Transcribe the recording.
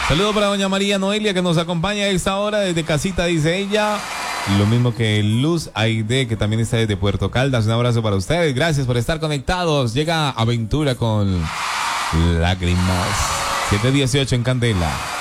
Saludos para doña María Noelia, que nos acompaña a esta hora desde casita, dice ella. Lo mismo que Luz Aide, que también está desde Puerto Caldas. Un abrazo para ustedes. Gracias por estar conectados. Llega Aventura con Lágrimas. 7:18 en Candela.